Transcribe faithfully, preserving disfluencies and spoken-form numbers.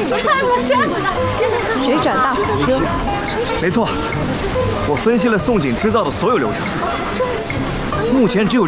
水转大火车。 没错，我分析了宋锦织造的所有流程，目前只有